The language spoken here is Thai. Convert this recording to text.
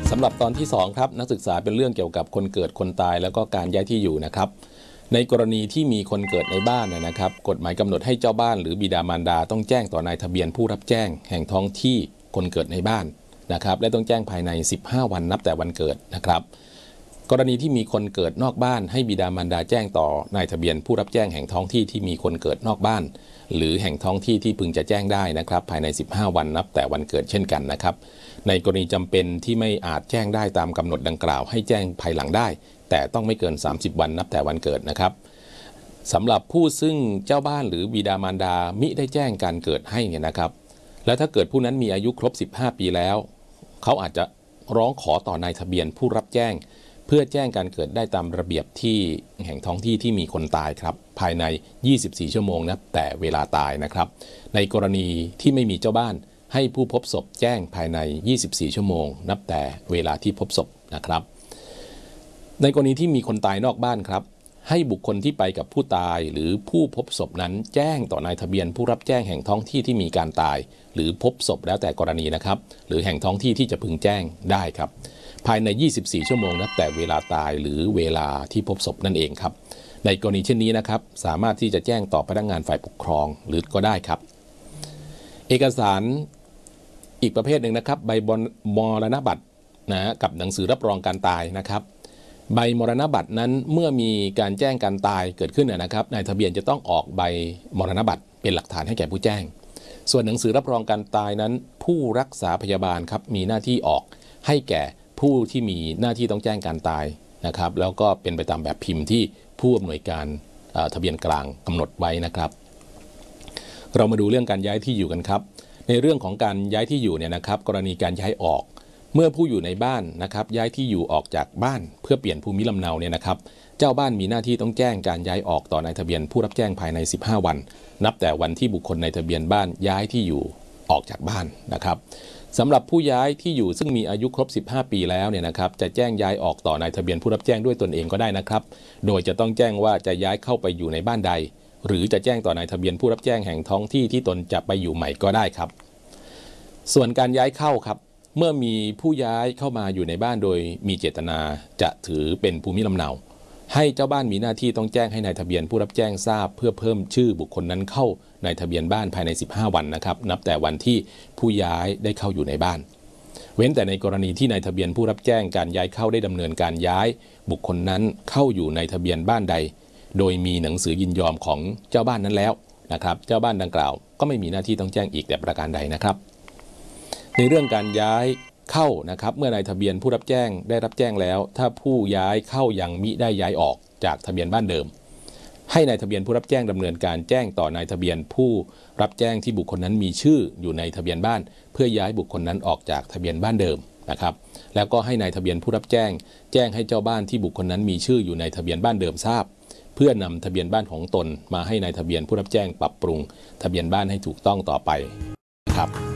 สำหรับตอนที่2ครับนักศึกษาเป็นเรื่องเกี่ยวกับคนเกิดคนตายแล้วก็การย้ายที่อยู่นะครับในกรณีที่มีคนเกิดในบ้านนะครับกฎหมายกำหนดให้เจ้าบ้านหรือบิดามารดาต้องแจ้งต่อนายทะเบียนผู้รับแจ้งแห่งท้องที่คนเกิดในบ้านนะครับและต้องแจ้งภายใน15วันนับแต่วันเกิดนะครับกรณีที่มีคนเกิดนอกบ้านให้บิดามารดาแจ้งต่อนายทะเบียนผู้รับแจ้งแห่งท้องที่ที่มีคนเกิดนอกบ้านหรือแห่งท้องที่ที่พึงจะแจ้งได้นะครับภายใน15วันนับแต่วันเกิดเช่นกันนะครับในกรณีจำเป็นที่ไม่อาจแจ้งได้ตามกำหนดดังกล่าวให้แจ้งภายหลังได้แต่ต้องไม่เกิน30วันนับแต่วันเกิดนะครับสำหรับผู้ซึ่งเจ้าบ้านหรือบิดามารดามิได้แจ้งการเกิดให้เนี่ยนะครับและถ้าเกิดผู้นั้นมีอายุครบ15ปีแล้วเขาอาจจะร้องขอต่อนายทะเบียนผู้รับแจ้งเพื่อแจ้งการเกิดได้ตามระเบียบที่แห่งท้องที่ที่มีคนตายครับภายใน24ชั่วโมงนับแต่เวลาตายนะครับในกรณีที่ไม่มีเจ้าบ้านให้ผู้พบศพแจ้งภายใน24ชั่วโมงนับแต่เวลาที่พบศพนะครับในกรณีที่มีคนตายนอกบ้านครับให้บุคคลที่ไปกับผู้ตายหรือผู้พบศพนั้นแจ้งต่อนายทะเบียนผู้รับแจ้งแห่งท้องที่ที่มีการตายหรือพบศพแล้วแต่กรณีนะครับหรือแห่งท้องที่ที่จะพึงแจ้งได้ครับภายใน24ชั่วโมงนับแต่เวลาตายหรือเวลาที่พบศพนั่นเองครับในกรณีเช่นนี้นะครับสามารถที่จะแจ้งต่อพนักงานฝ่ายปกครองหรือก็ได้ครับเอกสารอีกประเภทหนึ่งนะครับใบมรณบัตรนะกับหนังสือรับรองการตายนะครับใบมรณบัตรนั้นเมื่อมีการแจ้งการตายเกิดขึ้นนะครับนายทะเบียนจะต้องออกใบมรณบัตรเป็นหลักฐานให้แก่ผู้แจ้งส่วนหนังสือรับรองการตายนั้นผู้รักษาพยาบาลครับมีหน้าที่ออกให้แก่ผู้ที่มีหน้าที่ต้องแจ้งการตายนะครับแล้วก็เป็นไปตามแบบพิมพ์ที่ผู้อำนวยการทะเบียนกลางกำหนดไว้นะครับเรามาดูเรื่องการย้ายที่อยู่กันครับในเรื่องของการย้ายที่อยู่เนี่ยนะครับกรณีการย้ายออกเมื่อผู้อยู่ในบ้านนะครับย้ายที่อยู่ออกจากบ้านเพื่อเปลี่ยนภูมิลำเนาเนี่ยนะครับเจ้าบ้านมีหน้าที่ต้องแจ้งการย้ายออกต่อนายทะเบียนผู้รับแจ้งภายใน15วันนับแต่วันที่บุคคลในทะเบียนบ้านย้ายที่อยู่ออกจากบ้านนะครับสำหรับผู้ย้ายที่อยู่ซึ่งมีอายุครบ15ปีแล้วเนี่ยนะครับจะแจ้งย้ายออกต่อนายทะเบียนผู้รับแจ้งด้วยตนเองก็ได้นะครับโดยจะต้องแจ้งว่าจะย้ายเข้าไปอยู่ในบ้านใดหรือจะแจ้งต่อนายทะเบียนผู้รับแจ้งแห่งท้องที่ที่ตนจะไปอยู่ใหม่ก็ได้ครับส่วนการย้ายเข้าครับเมื่อมีผู้ย้ายเข้ามาอยู่ในบ้านโดยมีเจตนาจะถือเป็นภูมิลำเนาให้เจ้าบ้านมีหน้าที่ต้องแจ้งให้นายทะเบียนผู้รับแจ้งทราบเพื่อเพิ่มชื่อบุคคลนั้นเข้าในทะเบียนบ้านภายใน15วันนะครับนับแต่วันที่ผู้ย้ายได้เข้าอยู่ในบ้านเว้นแต่ในกรณีที่นายทะเบียนผู้รับแจ้งการย้ายเข้าได้ดำเนินการย้ายบุคคลนั้นเข้าอยู่ในทะเบียนบ้านใดโดยมีหนังสือยินยอมของเจ้าบ้านนั้นแล้วนะครับเจ้าบ้านดังกล่าวก็ไม่มีหน้าที่ต้องแจ้งอีกแต่ประการใดนะครับในเรื่องการย้ายเข้านะครับเมื่อนายทะเบียนผู้รับแจ้งได้รับแจ้งแล้วถ้าผู้ย้ายเข้ายังมิได้ย้ายออกจากทะเบียนบ้านเดิมให้นายทะเบียนผู้รับแจ้งดำเนินการแจ้งต่อนายทะเบียนผู้รับแจ้งที่บุคคลนั้นมีชื่ออยู่ในทะเบียนบ้านเพื่อย้ายบุคคลนั้นออกจากทะเบียนบ้านเดิมนะครับแล้วก็ให้นายทะเบียนผู้รับแจ้งแจ้งให้เจ้าบ้านที่บุคคลนั้นมีชื่ออยู่ในทะเบียนบ้านเดิมทราบเพื่อนำทะเบียนบ้านของตนมาให้นายทะเบียนผู้รับแจ้งปรับปรุงทะเบียนบ้านให้ถูกต้องต่อไปครับ